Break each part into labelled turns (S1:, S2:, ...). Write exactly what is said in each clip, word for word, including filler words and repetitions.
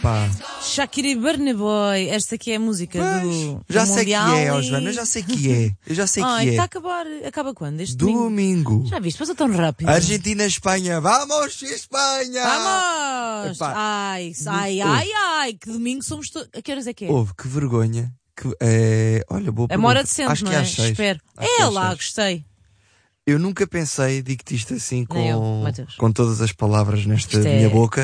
S1: Pá.
S2: Shakira e Burna Boy, esta aqui é a música
S1: Pois,
S2: do,
S1: já
S2: do
S1: sei que
S2: Mundial
S1: é, ó
S2: e...
S1: Joana, eu já sei que é. Eu já sei
S2: Ai,
S1: que
S2: está a
S1: é.
S2: acabar, acaba quando? Este domingo?
S1: Domingo.
S2: Já viste, passou tão rápido.
S1: Argentina, Espanha. Vamos, Espanha!
S2: Vamos!
S1: Epá,
S2: Ai, ai,
S1: do-
S2: ai, ai, que domingo somos todos. A que horas é que é?
S1: Houve, que vergonha. Que, é... Olha, boa
S2: É uma hora
S1: pergunta.
S2: decente,
S1: Acho
S2: não
S1: que
S2: é?
S1: às seis.
S2: Espero.
S1: Acho que
S2: É
S1: às
S2: lá,
S1: seis.
S2: gostei.
S1: Eu nunca pensei, digo-te isto assim
S2: Nem eu,
S1: com,
S2: Mateus.
S1: com todas as palavras nesta
S2: Isto é-
S1: minha boca,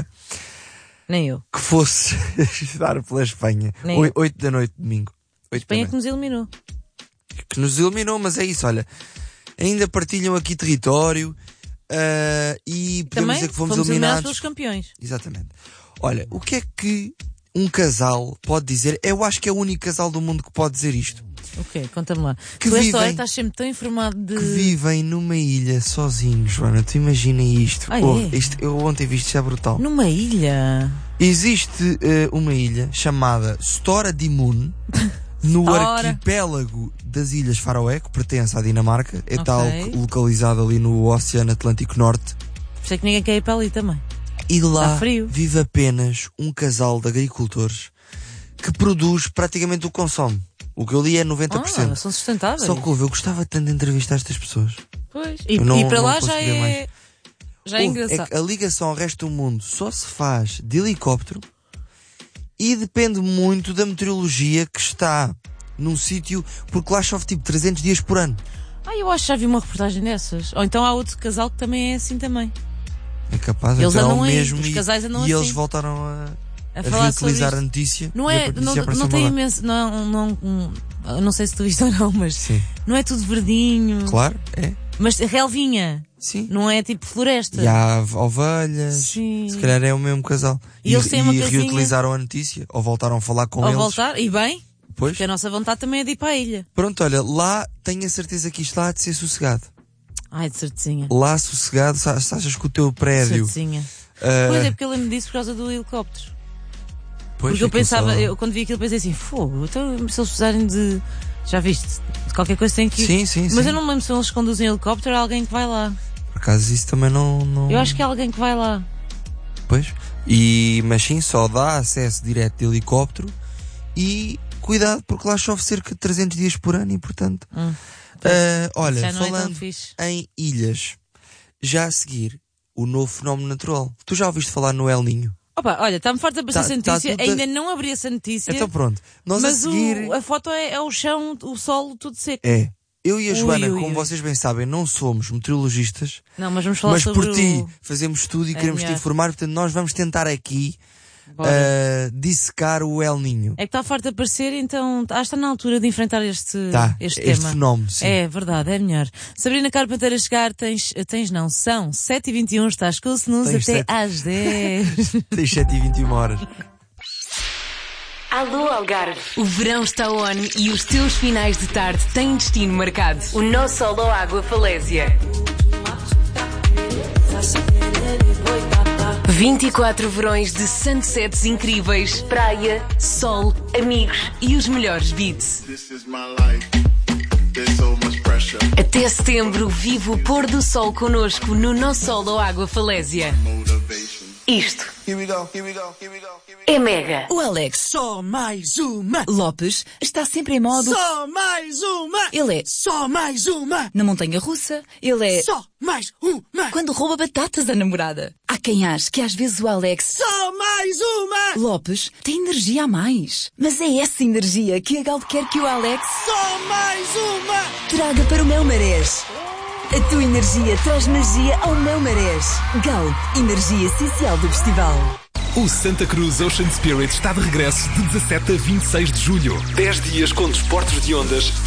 S2: Nem eu.
S1: que fosse dar pela Espanha.
S2: Nem
S1: Oi-
S2: eu.
S1: Oito da noite, domingo. Oito
S2: Espanha
S1: da
S2: que nos eliminou.
S1: noite. Que nos eliminou, mas é isso, olha. Ainda partilham aqui território ah, e podemos
S2: Também
S1: dizer que fomos,
S2: fomos eliminados
S1: eliminados.
S2: pelos campeões.
S1: Exatamente. Olha, o que é que um casal pode dizer? Eu acho que é o único casal do mundo que pode dizer isto.
S2: O quê? Conta-me lá.
S1: Que
S2: tu esta
S1: vivem-
S2: hora estás sempre tão informado de...
S1: Que vivem numa ilha sozinhos, Joana. Tu imagina isto.
S2: Ah,
S1: Oh,
S2: é?
S1: isto eu ontem vi isto, já é brutal.
S2: Numa ilha.
S1: Existe eh, uma ilha chamada Stora de Moon no
S2: Stora.
S1: arquipélago das Ilhas Faroé, que pertence à Dinamarca. É
S2: Ok.
S1: tal localizado ali no Oceano Atlântico Norte.
S2: Por isso é que ninguém quer ir para ali também.
S1: E lá
S2: Está frio.
S1: vive apenas um casal de agricultores que produz praticamente o que consome. O que eu li é noventa por cento.
S2: Ah, são sustentáveis.
S1: Só que ouve, eu gostava tanto de entrevistar estas pessoas.
S2: Pois. E,
S1: Eu não-
S2: e para
S1: não
S2: lá
S1: consigo
S2: já
S1: ver
S2: é...
S1: mais.
S2: Já é
S1: Ouve,
S2: engraçado.
S1: que a ligação ao resto do mundo só se faz de helicóptero e depende muito da meteorologia que está num sítio, porque lá chove tipo trezentos dias por ano.
S2: Ah, eu acho que já vi uma reportagem dessas. Ou então há outro casal que também é assim também.
S1: É capaz,
S2: Eles
S1: então é o
S2: andam aí,
S1: mesmo
S2: os
S1: e,
S2: casais andam
S1: e
S2: assim.
S1: eles voltaram a,
S2: A
S1: a
S2: falar sobre
S1: reutilizar a
S2: isto.
S1: notícia.
S2: Não
S1: e a
S2: é,
S1: notícia
S2: não,
S1: apareceu
S2: não tem
S1: lá.
S2: imenso, não, não, não, eu não sei se tu viste ou não, mas
S1: Sim,
S2: não é tudo verdinho.
S1: claro, é.
S2: Mas relvinha,
S1: Sim.
S2: não é tipo floresta.
S1: E há ovelhas,
S2: Sim.
S1: se calhar é o mesmo casal.
S2: E eles têm uma
S1: e
S2: casinha.
S1: reutilizaram a notícia, ou voltaram a falar com
S2: Ao
S1: eles.
S2: voltar, e bem,
S1: Pois.
S2: porque a nossa vontade também é de ir para a ilha.
S1: Pronto, olha, lá tenho a certeza que isto lá há de ser sossegado.
S2: Ai, de certezinha.
S1: Lá sossegado, se se achas que o teu prédio.
S2: Certezinha.
S1: ah,
S2: Pois é, porque eu lembro disso por causa do helicóptero.
S1: pois,
S2: Porque eu
S1: aquilo
S2: pensava,
S1: só-
S2: eu, quando vi aquilo pensei assim, fogo, então se eles precisarem de. Já viste? De qualquer coisa tem que ir.
S1: Sim, sim,
S2: Mas
S1: sim.
S2: eu não me lembro se eles conduzem helicóptero ou alguém que vai lá.
S1: Por acaso isso também não. não...
S2: Eu acho que é alguém que vai lá.
S1: Pois. E, mas sim, só dá acesso direto de helicóptero e cuidado, porque lá chove cerca de trezentos dias por ano e, portanto.
S2: Hum.
S1: ah, olha,
S2: Já não é tão
S1: falando
S2: fixe.
S1: em ilhas, já a seguir, o novo fenómeno natural. Tu já ouviste falar no El Niño?
S2: Opa, olha, está-me farta para
S1: Tá-
S2: essa
S1: tá
S2: notícia.
S1: tudo a-
S2: Ainda não abri essa notícia.
S1: Então pronto, nós
S2: mas
S1: a seguir.
S2: o, a foto é, é o chão, o solo tudo seco.
S1: É. Eu e a
S2: Ui,
S1: Joana,
S2: ui,
S1: como
S2: ui.
S1: vocês bem sabem, não somos meteorologistas,
S2: Não, mas vamos falar
S1: mas
S2: sobre
S1: por ti
S2: o...
S1: fazemos estudo e
S2: É
S1: queremos te
S2: melhor.
S1: informar, portanto nós vamos tentar aqui
S2: Bora.
S1: ah, dissecar o El Niño.
S2: É que está farto de aparecer, então acho que está na altura de enfrentar este,
S1: Tá,
S2: este,
S1: este
S2: tema.
S1: fenómeno, sim.
S2: É verdade, é melhor. Sabrina Carpenter a chegar, tens, tens não, são sete e vinte e um, estás com o snooze
S1: Tens
S2: até
S1: sete.
S2: às dez.
S1: Tens sete e vinte e uma horas.
S3: Alô Algarve. O verão está on e os teus finais de tarde têm destino marcado. O nosso Solo Água Falésia. vinte e quatro verões de sunsets incríveis, praia, sol, amigos e os melhores beats.
S4: This is my life. There's so much pressure.
S3: Até setembro, vive o pôr do sol connosco no nosso Solo Água Falésia.
S4: Motivation.
S3: Isto
S4: Here we go. Here we go. Here we go. Here we go.
S3: é mega.
S5: O Alex
S6: Só mais uma!
S5: Lopes está sempre em modo.
S6: Só mais uma!
S5: Ele é
S6: Só mais uma!
S5: na montanha russa. Ele é
S6: Só mais uma!
S5: quando rouba batatas à namorada. Há quem ache que às vezes o Alex
S6: Só mais uma!
S5: Lopes tem energia a mais. Mas é essa energia que a Gal quer que o Alex
S6: Só mais uma!
S5: traga para o Mel Marés. A tua energia traz magia ao Mel Marés. Gal, energia essencial do festival.
S7: O Santa Cruz Ocean Spirit está de regresso de dezassete a vinte e seis de julho. dez dias com desportos de ondas